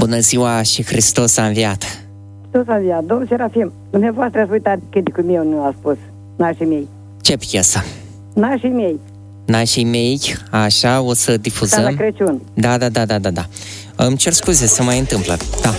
Bună ziua și Hristos a înviat! Hristos a înviat. Domnul Serafim, dumneavoastră ați uitat câticul meu nu a spus, nașii mei. Ce piesă? Nașii mei. Nașii mei, așa, o să difuzăm. Ca la Crăciun. Da. Îmi cer scuze, se mai întâmplă. Da.